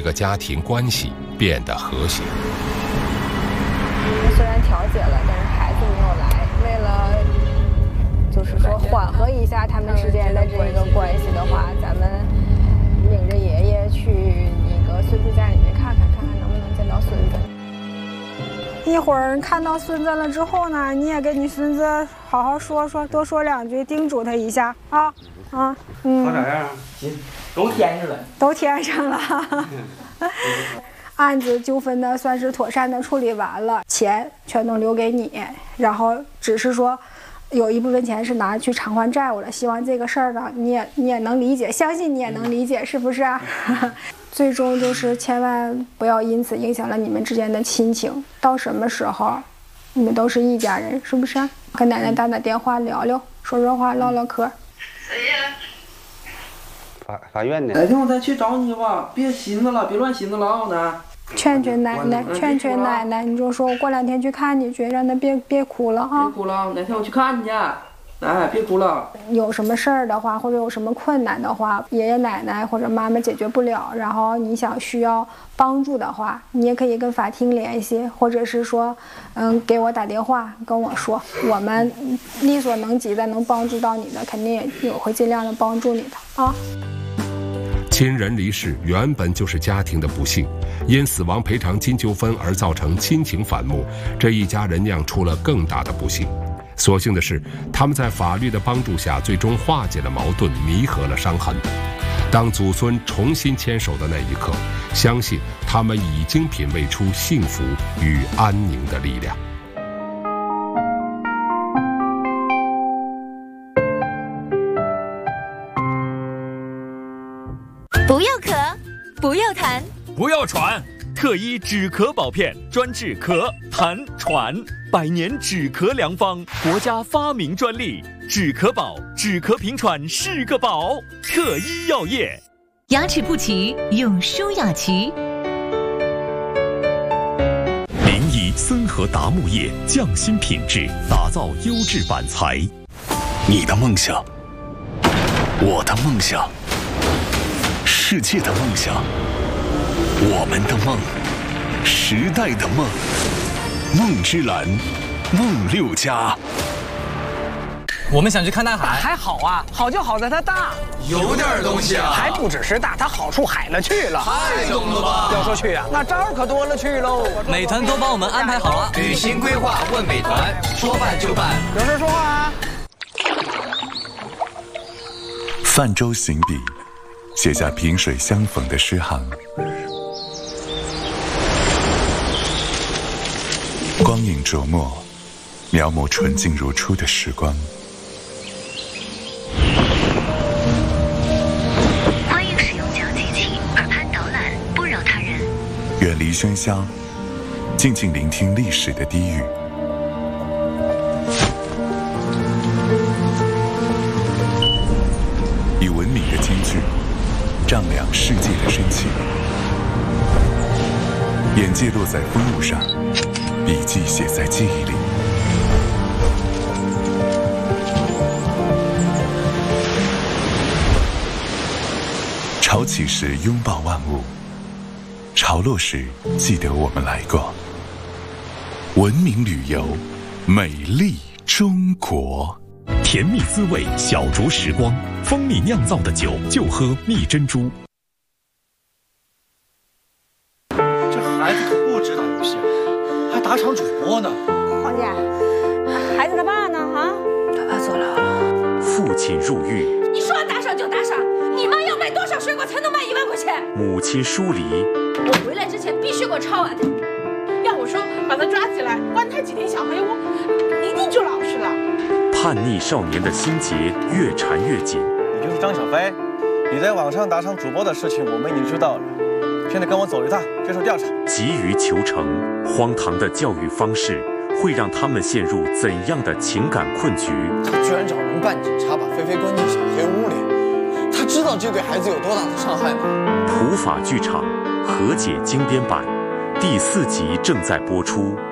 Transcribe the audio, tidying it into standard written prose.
个家庭关系变得和谐。 虽然调解了，但是孩子没有来。为了就是说缓和一下他们之间的这个关系的话，咱们领着爷爷去那个孙子家里面看看能不能见到孙子。 一会儿看到孙子了之后呢，你也跟你孙子好好说说，多说两句，叮嘱他一下啊。 好咋样？行，都填上了。 都填上了。案子纠纷呢算是妥善的处理完了，钱全都留给你，然后只是说有一部分钱是拿去偿还债务了。希望这个事儿呢你也能理解，相信你也能理解，是不是啊？最终就是千万不要因此影响了你们之间的亲情。到什么时候你们都是一家人，是不是？跟奶奶打打电话聊聊，说说话，唠唠嗑。 谁呀？ 法院的。 哪天我再去找你吧，别寻思了，别乱寻思了啊！呢。 劝劝奶奶，你就说我过2天去看你去，让她别哭了啊！ 别哭了，哪天我去看你去。哎，别哭了。 有什么事儿的话，或者有什么困难的话，爷爷奶奶或者妈妈解决不了，然后你需要帮助的话，你也可以跟法庭联系，或者是说，给我打电话跟我说，我们力所能及的能帮助到你的，肯定也会尽量的帮助你的啊。 亲人离世原本就是家庭的不幸，因死亡赔偿金纠纷而造成亲情反目，这一家人酿出了更大的不幸。所幸的是，他们在法律的帮助下，最终化解了矛盾，弥合了伤痕。当祖孙重新牵手的那一刻，相信他们已经品味出幸福与安宁的力量。 不要咳，不要痰， 不要喘。特医止咳宝片，专治咳、痰、喘，100年止咳良方，国家发明专利。止咳宝，止咳平喘是个宝。特医药业。 牙齿不齐用舒雅琪。 01森和达木业匠心品质，打造优质板材。 你的梦想，我的梦想，世界的梦想，我们的梦，时代的梦，梦之蓝，梦6家。 我们想去看大海。 还好啊，好就好在它大， 有点东西啊。 还不只是大，它好处海了去了。 太懂了吧？ 要说去啊，那招可多了去喽。 美团都帮我们安排好了， 旅行规划问美团，说办就办。 有事说话啊。 泛舟行笔，写下萍水相逢的诗行。光影琢磨，描摹纯净如初的时光。 欢迎使用讲机器，耳畔导览，不扰他人。 远离喧嚣，静静聆听历史的低语。以文明的金句丈量世界的深情。眼界落在风物上，笔记写在记忆里。潮起时拥抱万物，潮落时记得我们来过。文明旅游，美丽中国。 甜蜜滋味，小酌时光，蜂蜜酿造的酒就喝蜜珍珠。 这孩子可不知道游戏，还打场主播呢。 黄姐，孩子他爸呢？啊， 他爸坐牢了。 父亲入狱， 你说打赏就打赏，你妈要卖多少水果才能卖1万块钱？ 母亲疏离， 我回来之前必须给我抄完他。 要我说，把他抓起来，关他几天小黑屋，一定就老实了。 叛逆少年的心结越缠越紧。 你就是张小飞，你在网上打赏主播的事情我们已经知道了，现在跟我走一趟，接受调查。 急于求成，荒唐的教育方式会让他们陷入怎样的情感困局？ 他居然找人扮警察，把菲菲关进小黑屋里，他知道这对孩子有多大的伤害吗？ 普法剧场和解精编版第4集正在播出。